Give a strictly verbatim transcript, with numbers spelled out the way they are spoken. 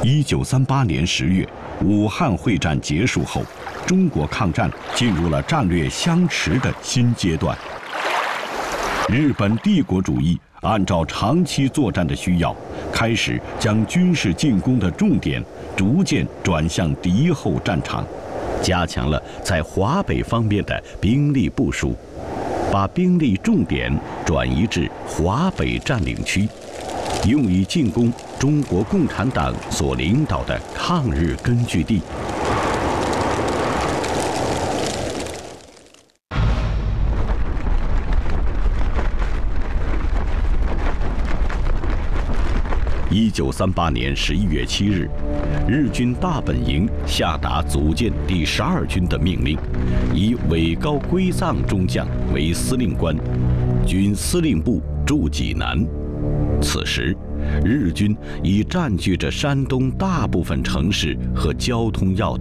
一九三八年十月，武汉会战结束后，中国抗战进入了战略相持的新阶段。日本帝国主义按照长期作战的需要，开始将军事进攻的重点逐渐转向敌后战场，加强了在华北方面的兵力部署，把兵力重点转移至华北占领区，用以进攻中国共产党所领导的抗日根据地。一九三八年十一月七日，日军大本营下达组建第十二军的命令，以尾高圭藏中将为司令官，军司令部驻济南。此时，日军已占据着山东大部分城市和交通要